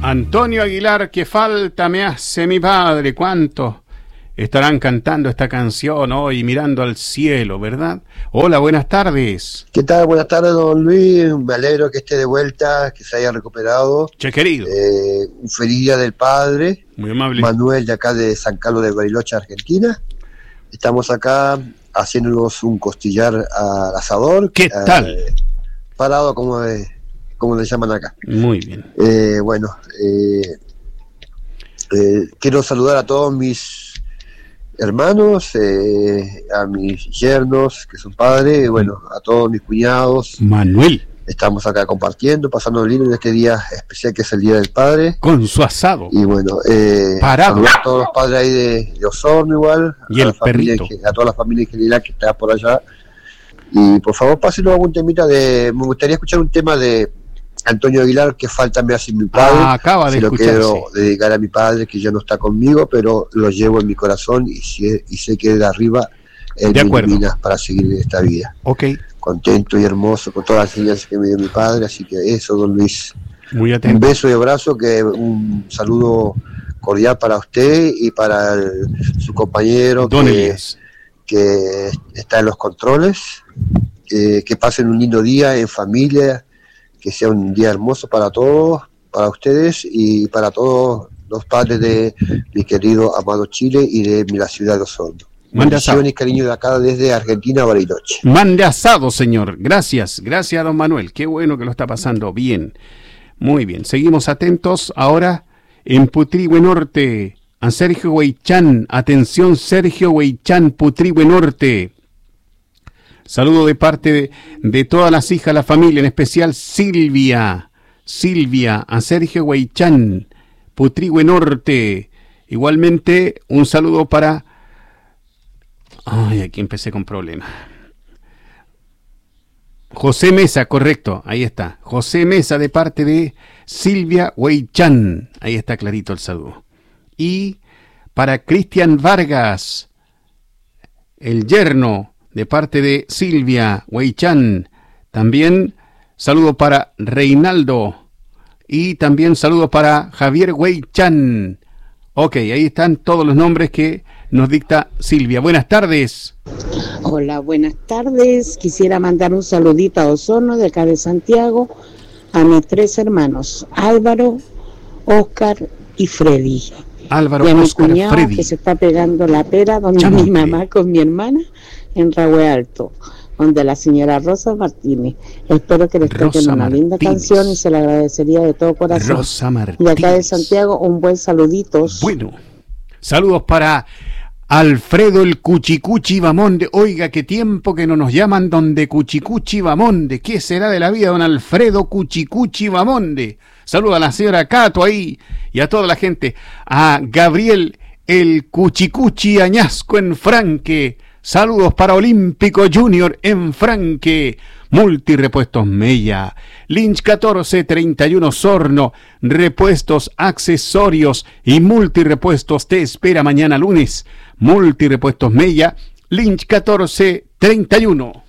Antonio Aguilar, qué falta me hace mi padre. ¿Cuántos estarán cantando esta canción hoy, mirando al cielo, verdad? Hola, buenas tardes. ¿Qué tal? Buenas tardes, don Luis. Me alegro que esté de vuelta, que se haya recuperado. Che, querido. Un feliz día del padre. Muy amable. Manuel, de acá de San Carlos de Bariloche, Argentina. Estamos acá haciéndonos un costillar al asador. ¿Qué tal? Parado, como le llaman acá. Muy bien. Quiero saludar a todos mis hermanos, a mis yernos, que son padres, a todos mis cuñados. Manuel. Estamos acá compartiendo, pasando lindo en este día especial que es el Día del Padre. Con su asado. Y parado. Saludar a todos los padres ahí de Osorno igual. Y el perrito. A toda la familia en general que está por allá. Y por favor, pásenlo algún temita me gustaría escuchar un tema de Antonio Aguilar, que falta me hace mi padre. Acaba de escucharse. Lo quiero dedicar a mi padre, que ya no está conmigo, pero lo llevo en mi corazón y sé que de arriba él me ilumina para seguir en esta vida. Ok. Contento y hermoso con todas las enseñanzas que me dio mi padre, así que eso, don Luis. Muy atento. Un beso y abrazo, un saludo cordial para usted y para su compañero don Elías, que está en los controles. Que pasen un lindo día en familia, que sea un día hermoso para todos, para ustedes y para todos los padres de mi querido amado Chile y de la ciudad de Osorno. Bendiciones y cariño de acá desde Argentina, Bariloche. Mande asado, señor. Gracias, don Manuel. Qué bueno que lo está pasando bien. Muy bien, seguimos atentos ahora en Putrihue Norte, a Sergio Huaychán. Atención, Sergio Huaychán, Putrihue Norte. Saludo de parte de todas las hijas de la familia, en especial Silvia, a Sergio Huaychán, Putrihue Norte. Igualmente, un saludo para... Ay, aquí empecé con problemas. José Mesa, correcto, ahí está. José Mesa, de parte de Silvia Huaychán. Ahí está clarito el saludo. Y para Cristian Vargas, el yerno, de parte de Silvia Huaychán. También saludo para Reinaldo. Y también saludo para Javier Huaychán. Ok, ahí están todos los nombres que nos dicta Silvia. Buenas tardes. Hola, buenas tardes. Quisiera mandar un saludito a Osorno, de acá de Santiago, a mis 3 hermanos, Álvaro, Óscar y Freddy. Álvaro, y a mi Óscar, cuñado, Freddy. que se está pegando la pera donde mi mamá con mi hermana en Rahue Alto, donde la señora Rosa Martínez. Espero que les traigan una linda canción y se la agradecería de todo corazón. Rosa Martínez. De acá de Santiago, un buen saludito. Bueno, saludos para Alfredo el Cuchicuchi Bamonde. Oiga, qué tiempo que no nos llaman donde Cuchicuchi Bamonde. ¿Qué será de la vida, don Alfredo Cuchicuchi Bamonde? Saludos a la señora Cato ahí y a toda la gente. A Gabriel el Cuchicuchi Añasco en Franque. Saludos para Olímpico Junior en Franque. Multirepuestos Mella. Lynch 1431 Osorno. Repuestos, accesorios y multirepuestos te espera mañana lunes. Multirepuestos Mella. Lynch 1431.